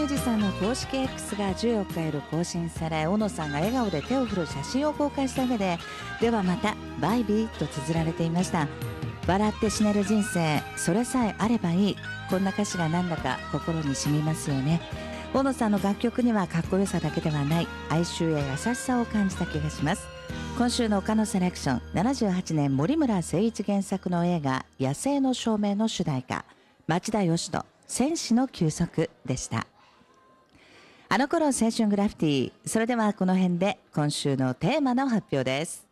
ミュージシャンの公式 X が14日夜更新され、小野さんが笑顔で手を振る写真を公開した上で、ではまたバイビーと綴られていました。笑って死ねる人生、それさえあればいい、こんな歌詞がなんだか心に染みますよね。小野さんの楽曲にはかっこよさだけではない哀愁や優しさを感じた気がします。今週の岡野セレクション、78年森村誠一原作の映画野生の証明の主題歌、町田義人戦士の休息でした。あの頃青春グラフィティ。それではこの辺で今週のテーマの発表です。